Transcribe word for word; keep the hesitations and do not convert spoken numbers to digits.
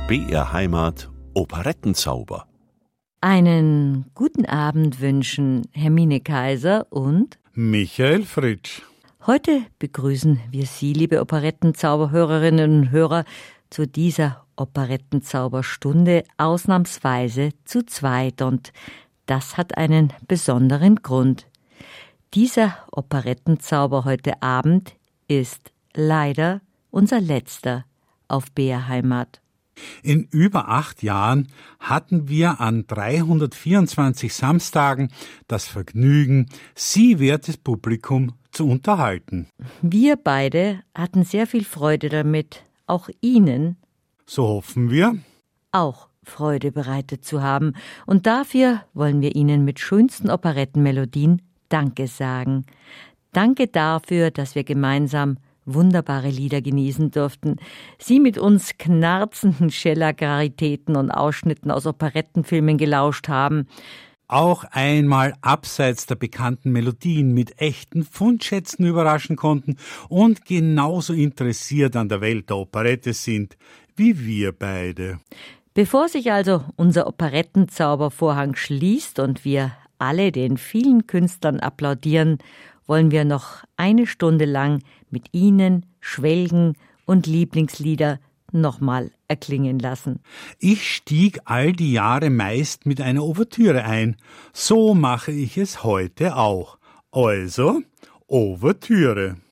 B R Heimat Operettenzauber. Einen guten Abend wünschen Hermine Kaiser und Michael Fritsch. Heute begrüßen wir Sie, liebe Operettenzauberhörerinnen und Hörer, zu dieser Operettenzauberstunde ausnahmsweise zu zweit, und das hat einen besonderen Grund. Dieser Operettenzauber heute Abend ist leider unser letzter auf B R Heimat. In über acht Jahren hatten wir an dreihundertvierundzwanzig Samstagen das Vergnügen, Sie, wertes Publikum, zu unterhalten. Wir beide hatten sehr viel Freude damit, auch Ihnen, so hoffen wir, auch Freude bereitet zu haben. Und dafür wollen wir Ihnen mit schönsten Operettenmelodien Danke sagen. Danke dafür, dass wir gemeinsam wunderbare Lieder genießen durften. Sie mit uns knarzenden Schellack-Raritäten und Ausschnitten aus Operettenfilmen gelauscht haben. Auch einmal abseits der bekannten Melodien mit echten Fundschätzen überraschen konnten und genauso interessiert an der Welt der Operette sind wie wir beide. Bevor sich also unser Operettenzaubervorhang schließt und wir alle den vielen Künstlern applaudieren, wollen wir noch eine Stunde lang mit Ihnen schwelgen und Lieblingslieder nochmal erklingen lassen. Ich stieg all die Jahre meist mit einer Ouvertüre ein. So mache ich es heute auch. Also, Ouvertüre.